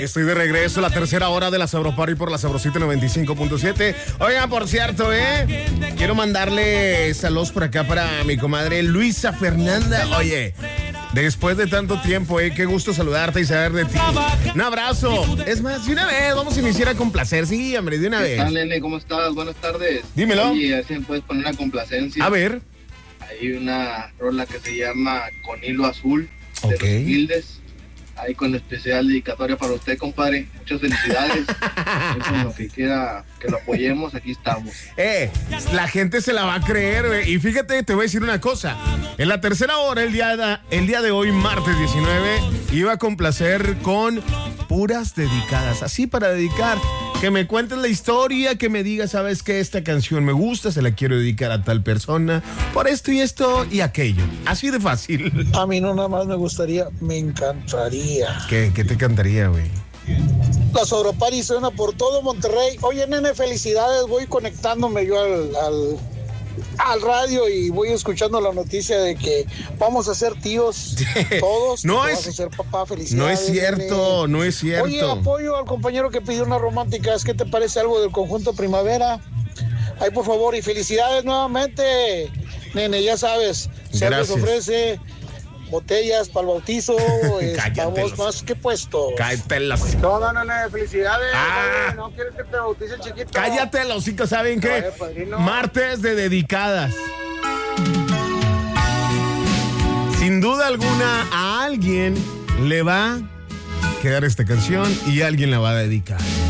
Estoy de regreso, la tercera hora de la Sabro Party por la Sabrosita 95.7. Oigan, por cierto, quiero mandarle saludos por acá para mi comadre Luisa Fernanda. Oye, después de tanto tiempo, qué gusto saludarte y saber de ti. Un abrazo. Es más, de una vez, vamos a iniciar a complacer. Sí, hombre, de una vez. ¿Qué tal, Nene? ¿Cómo estás? Buenas tardes. Dímelo. Oye, a ver si me puedes poner una complacencia. A ver. Hay una rola que se llama Con Hilo Azul, de Los Humildes. Ahí con especial dedicatoria para usted, compadre. Muchas felicidades. Eso es lo que quiera que lo apoyemos, aquí estamos. La gente se la va a creer, güey. Y fíjate, te voy a decir una cosa. En la tercera hora, el día de hoy, martes 19, iba a complacer con puras dedicadas. Así para dedicar. Que me cuentes la historia, que me digas, ¿sabes qué? Esta canción me gusta, se la quiero dedicar a tal persona, por esto y aquello. Así de fácil. A mí no nada más me gustaría, me encantaría. ¿Qué te cantaría, güey? La Sabro Party suena por todo Monterrey. Oye, nene, felicidades. Voy conectándome yo al radio y voy escuchando la noticia de que vamos a ser tíos todos. No vas a ser papá, felicidades. No es cierto, nene. No es cierto. Oye, apoyo al compañero que pidió una romántica. ¿Qué te parece algo del conjunto Primavera? Ay, por favor, y felicidades nuevamente, nene, ya sabes. Se les ofrece botellas para el bautizo. Estamos más que puestos. Cállatelas. Todo, nene, felicidades. Nene, no quieres que te bautice, chiquito. Cállate, los chicos, ¿saben qué? Martes de dedicadas. Sin duda alguna, a alguien le va a quedar esta canción y alguien la va a dedicar.